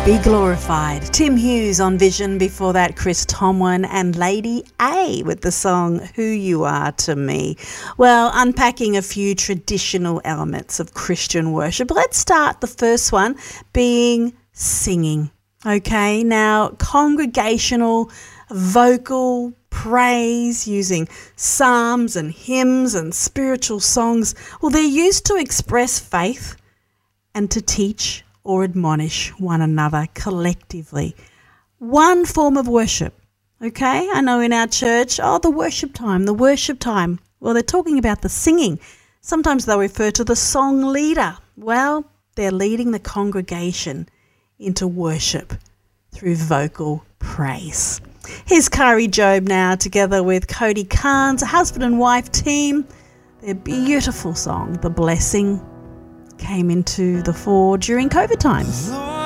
Be glorified. Tim Hughes on Vision, before that Chris Tomlin and Lady A with the song Who You Are to Me. Well, unpacking a few traditional elements of Christian worship. Let's start the first one being singing. Okay, now congregational vocal praise using psalms and hymns and spiritual songs. Well, they're used to express faith and to teach or admonish one another collectively. One form of worship, okay? I know in our church, the worship time. Well, they're talking about the singing. Sometimes they'll refer to the song leader. Well, they're leading the congregation into worship through vocal praise. Here's Kari Jobe now, together with Cody Carnes, a husband and wife team. Their beautiful song, The Blessing, came into the fore during COVID times.